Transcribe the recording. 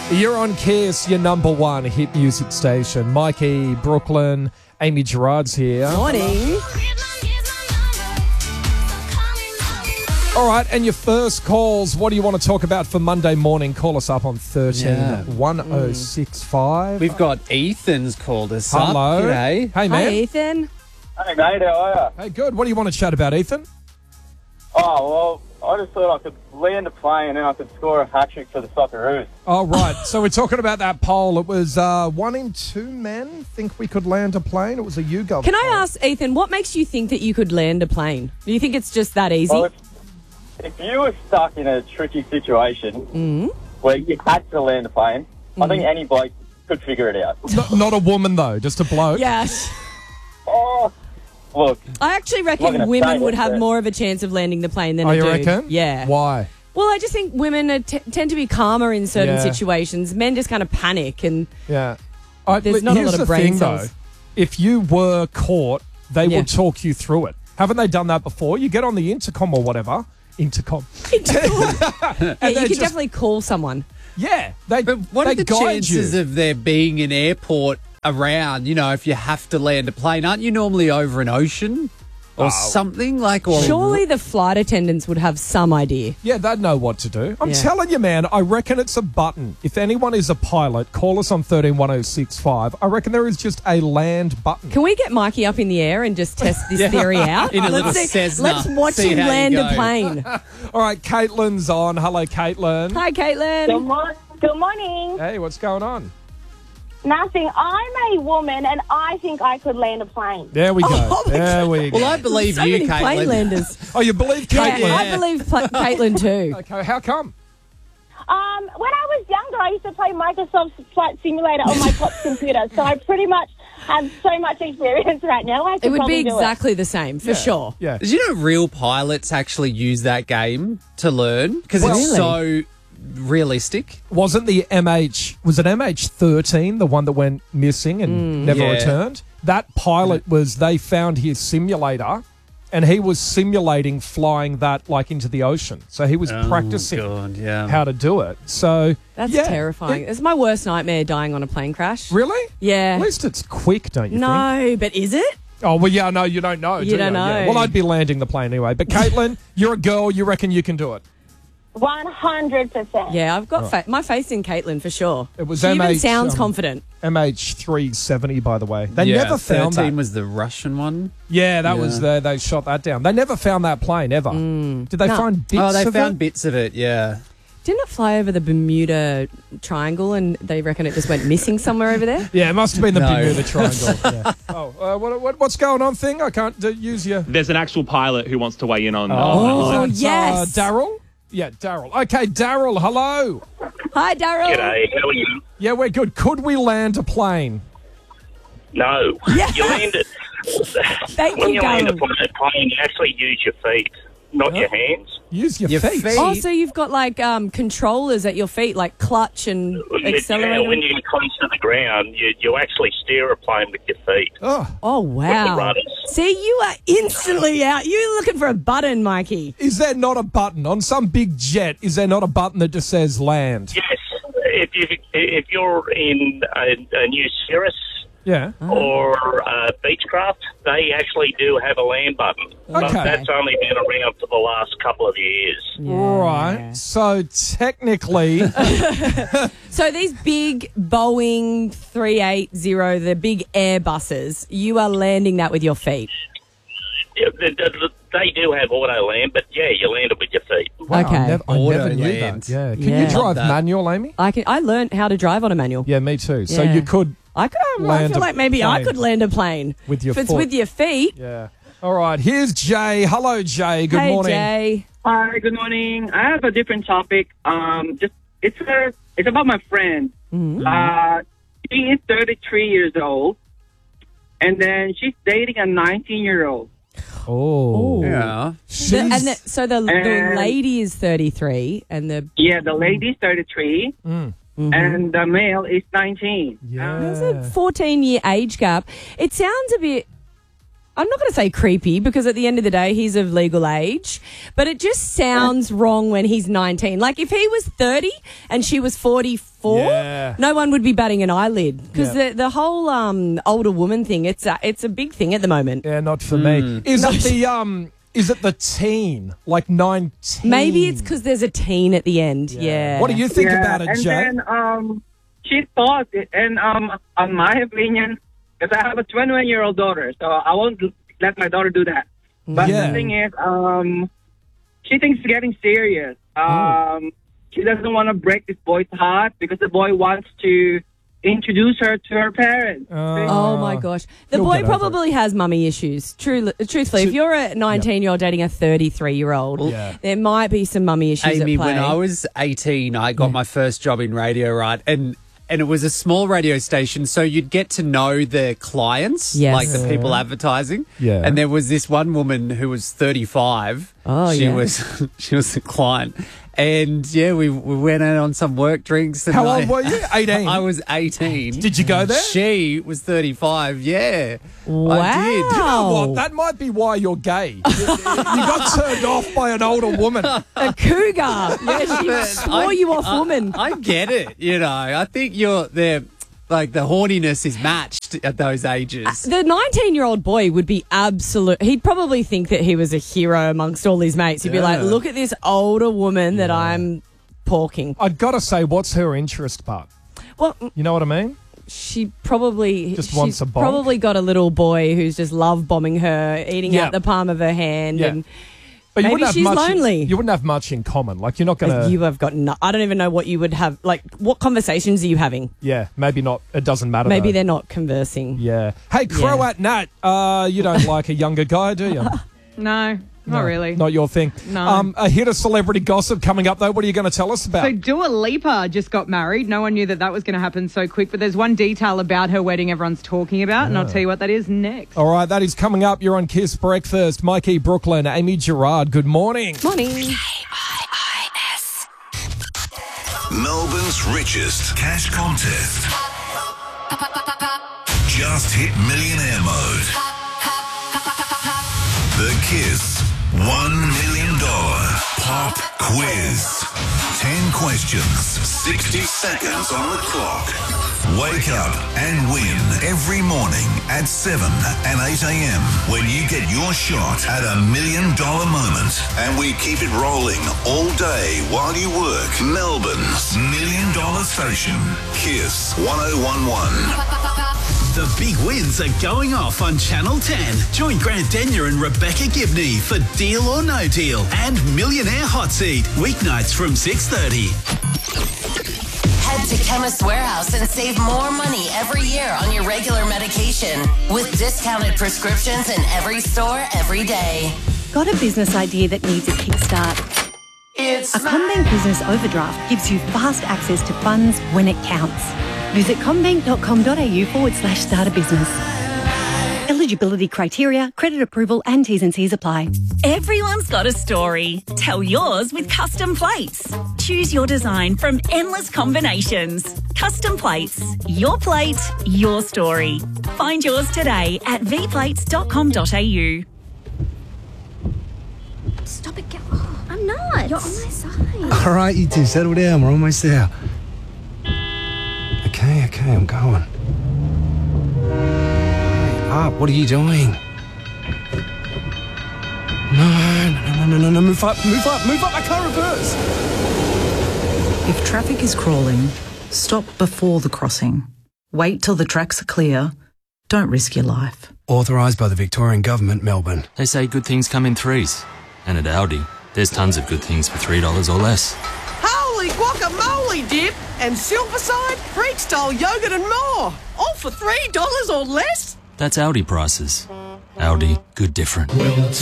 You're on Kiss, your number one hit music station. Mikey, Brooklyn, Amy Gerard's here. Morning. All right, and your first calls, what do you want to talk about for Monday morning? Call us up on 13-1065. We've got Ethan's called us Hello. up. G'day. Hey, man. Hi, Ethan. Hey mate, how are you? Hey, good. What do you want to chat about, Ethan? Oh, well, I just thought I could land a plane and I could score a hat-trick for the Socceroos. Oh, right. So we're talking about that poll. It was 1 in 2 men think we could land a plane. It was a YouGov Can I poll. ask, Ethan, what makes you think that you could land a plane? Do you think it's just that easy? Well, if you were stuck in a tricky situation where you had to land a plane, I think any bloke could figure it out. Not a woman, though, just a bloke. Yes. Oh, look, I actually Not reckon gonna women say would it, have but- more of a chance of landing the plane than Oh, a you dude. reckon? Yeah. Why? Well, I just think women are tend to be calmer in certain Yeah. situations. Men just kind of panic and Yeah. There's not a here's lot of the brain thing, cells. though. If you were caught, they Yeah. will talk you through it. Haven't they done that before? You get on the intercom or whatever. Intercom. yeah, you they're could just- definitely call someone. Yeah. They, But what they are the guide chances you. of there being an airport around, if you have to land a plane? Aren't you normally over an ocean or something? Or Surely the flight attendants would have some idea. Yeah, they'd know what to do. I'm Yeah. telling you, man, I reckon it's a button. If anyone is a pilot, call us on 13-1065. I reckon there is just a land button. Can we get Mikey up in the air and just test this theory out? In a little see- Cessna. Let's watch See him how you land a go. plane. All right, Caitlin's on. Hello, Caitlin. Hi, Caitlin. Good morning. Hey, what's going on? Nothing. I'm a woman and I think I could land a plane. There we go. Oh, my there we go. Well, I believe so you, many plane Caitlin. landers. Oh, you believe Yeah, Caitlin? I believe Caitlin too. Okay, how come? When I was younger, I used to play Microsoft Flight Simulator on my top computer, so I pretty much have so much experience right now. I could It would probably be do exactly the same, for sure. Yeah. Did you know real pilots actually use that game to learn? Because Well- it's so realistic. Wasn't the was it MH13, the one that went missing and never Yeah. returned? That pilot they found his simulator and he was simulating flying that like into the ocean. So he was practicing God, yeah. how to do it. So That's yeah, terrifying. It's my worst nightmare, dying on a plane crash. Really? Yeah. At least it's quick, don't you think? No, but is it? Oh, well, yeah, no, you don't know. You do don't Yeah. know. Well, I'd be landing the plane anyway. But Caitlin, you're a girl. You reckon you can do it? 100%. Yeah, I've got my faith in Caitlin for sure. It was she even MH, sounds confident. MH370, by the way. They Yeah, never found 13 that. was the Russian one. Yeah, that was they shot that down. They never found that plane ever. Did they No. find bits Oh, they of found it? bits of it, yeah. Didn't it fly over the Bermuda Triangle and they reckon it just went missing somewhere over there? Yeah, it must have been the No. Bermuda Triangle. Yeah. Oh, what's going on, thing? I can't use your... There's an actual pilot who wants to weigh in on. Oh, That's, yes. Daryl? Yeah, Daryl. Okay, Daryl, hello. Hi, Daryl. G'day, how are you? Yeah, we're good. Could we land a plane? No. Yes. You land it. Thank When you, you land a Daryl. plane, you actually use your feet, not your hands. Use your, Your feet. feet. Oh, so you've got like controllers at your feet, like clutch and accelerator. When you get close to the ground, you actually steer a plane with your feet. Oh, Oh, With the wow. rudders. See, you are instantly out. You're looking for a button, Mikey. is there not a button on some big jet? Is there not a button that just says land? Yes. If you're in a new Cirrus Yeah. or Beechcraft, they actually do have a land button. But Okay. that's only been around for the last couple of years. Right. So technically, So these big Boeing 380, the big Airbuses, you are landing that with your feet. Yeah, they do have auto land, but yeah, you land it with your feet. wow, Okay. I never Auto knew land. that. Yeah. Can Yeah. you drive Love that. manual, Amy? I learned how to drive on a manual. Yeah, me too. So Yeah. you could. I Land feel a like maybe I plane. could land a plane. With your if it's foot. with your feet. Yeah. All right. Here's Jay. Hello, Jay. Good hey, morning. Jay. Hi, good morning. I have a different topic. It's about my friend. She is 33 years old, and then she's dating a 19-year-old. Oh. Yeah. She's- So the And- lady is 33 and the Yeah, the lady's 33, and the male is 19. yeah. there's a 14-year age gap. It sounds a bit I'm not going to say creepy because at the end of the day, he's of legal age, but it just sounds wrong when he's 19. Like if he was 30 and she was 44, no one would be batting an eyelid because the whole older woman thing, it's a big thing at the moment. Yeah, not for me. Is it the teen, like 19? Maybe it's because there's a teen at the end. Yeah. What do you think about it, and Jay? then she thought, and on my opinion, because I have a 21-year-old daughter, so I won't let my daughter do that. But the thing is, she thinks it's getting serious. She doesn't want to break this boy's heart because the boy wants to introduce her to her parents. Oh my gosh. The boy probably has mummy issues. Truthfully, if you're a 19-year-old dating a 33-year-old, there might be some mummy issues Amy, at play. when I was 18, I got my first job in radio, right? And it was a small radio station, so you'd get to know the clients, like the people advertising. Yeah. And there was this one woman who was 35. She was a client. And, we went out on some work drinks. And How old were you? 18? I was 18. Did you go there? She was 35, Wow. I did. You know what? That might be why you're gay. You got turned off by an older woman. A cougar. Yeah, she swore you off woman. I get it, I think like the horniness is matched at those ages. The 19-year-old boy would be he'd probably think that he was a hero amongst all his mates. He'd be like, look at this older woman that I'm porking. I've got to say, what's her interest part? Well, you know what I mean? She probably wants a bonk. Probably got a little boy who's just love bombing her, eating out the palm of her hand, and but maybe she's lonely. You wouldn't have much in common. Like you're not going to. You have got. I don't even know what you would have. Like, what conversations are you having? Yeah, maybe not. It doesn't matter. Maybe they're not conversing. Yeah. Hey, Croat Nat, you don't like a younger guy, do you? No. Not really. Not your thing. No. A hit of celebrity gossip coming up, though. What are you going to tell us about? So Dua Lipa just got married. No one knew that was going to happen so quick, but there's one detail about her wedding everyone's talking about, and I'll tell you what that is next. All right, that is coming up. You're on Kiss Breakfast. Mikey Brooklyn, Amy Gerard, good morning. Morning. KIIS. Melbourne's richest cash contest. Just hit millionaire mode. The Kiss $1 million pop quiz. 10 questions, 60 seconds on the clock. Wake up and win every morning at 7 and 8 a.m. when you get your shot at $1 million moment. And we keep it rolling all day while you work. Melbourne's $1 million station. Kiss 1011. The big wins are going off on Channel 10. Join Grant Denyer and Rebecca Gibney for Deal or No Deal and Millionaire Hot Seat, weeknights from 6:30. Head to Chemist Warehouse and save more money every year on your regular medication with discounted prescriptions in every store every day. Got a business idea that needs a kickstart? A CommBank Business Overdraft gives you fast access to funds when it counts. Visit commbank.com.au/start a business. Eligibility criteria, credit approval and T's and C's apply. Everyone's got a story. Tell yours with Custom Plates. Choose your design from endless combinations. Custom Plates. Your plate, your story. Find yours today at vplates.com.au. Stop it. Oh, I'm not. You're on my side. All right, you two, settle down. We're almost there. Okay, I'm going. Hurry up, what are you doing? No, move up, I can't reverse. If traffic is crawling, stop before the crossing. Wait till the tracks are clear. Don't risk your life. Authorised by the Victorian Government, Melbourne. They say good things come in threes. And at Aldi, there's tons of good things for $3 or less. Holy guacamole dip and Silverside, Freak-style yogurt and more. All for $3 or less? That's Aldi prices. Aldi, good different.